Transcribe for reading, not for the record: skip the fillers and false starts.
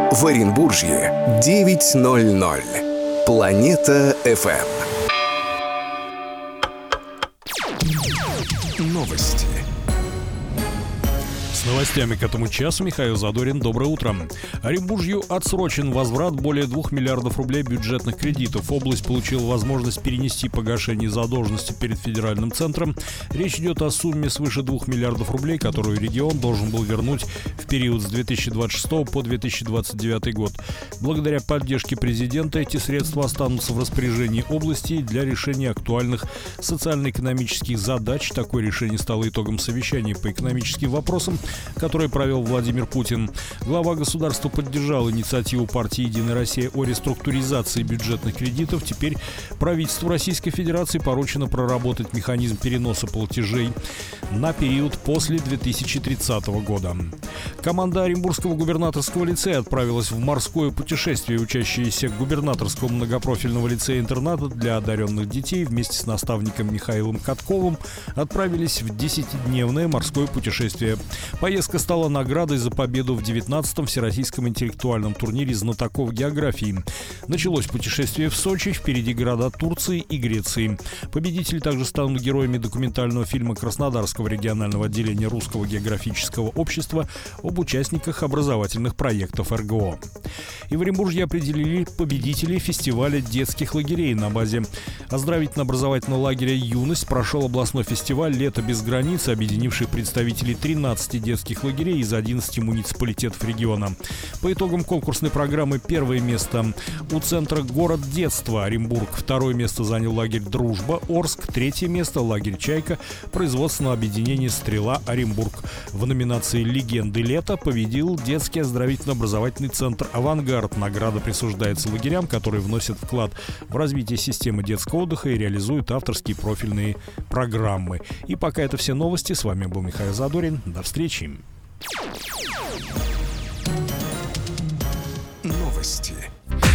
В Оренбуржье 9:00. Планета FM. Новости. С новостями к этому часу Михаил Задорин. Доброе утро. Оренбуржью отсрочен возврат более 2 миллиардов рублей бюджетных кредитов. Область получила возможность перенести погашение задолженности перед федеральным центром. Речь идет о сумме свыше 2 миллиардов рублей, которую регион должен был вернуть в период с 2026 по 2029 год. Благодаря поддержке президента эти средства останутся в распоряжении области для решения актуальных социально-экономических задач. Такое решение стало итогом совещания по экономическим вопросам, которое провел Владимир Путин. Глава государства поддержал инициативу партии «Единая Россия» о реструктуризации бюджетных кредитов. Теперь правительству Российской Федерации поручено проработать механизм переноса платежей на период после 2030 года. Команда Оренбургского губернаторского лицея отправилась в морское путешествие. Учащиеся губернаторского многопрофильного лицея-интерната для одаренных детей вместе с наставником Михаилом Катковым отправились в 10-дневное морское путешествие. Поездка стала наградой за победу в 19-м Всероссийском интеллектуальном турнире знатоков географии. Началось путешествие в Сочи, впереди города Турции и Греции. Победители также станут героями документального фильма Краснодарского регионального отделения Русского географического общества об участниках образовательных проектов РГО. И в Оренбурге определили победителей фестиваля детских лагерей на базе оздоровительно-образовательного лагеря «Юность». Прошел областной фестиваль «Лето без границ», объединивший представителей 13 детских лагерей из 11 муниципалитетов региона. По итогам конкурсной программы первое место у центра «Город детства» Оренбург, второе место занял лагерь «Дружба» Орск, третье место лагерь «Чайка» производственного объединения «Стрела» Оренбург. В номинации «Легенды лета» победил детский оздоровительно-образовательный центр «Авангард». Награда присуждается лагерям, которые вносят вклад в развитие системы детского отдыха и реализуют авторские профильные программы. И пока это все новости. С вами был Михаил Задорин. До встречи. Новости.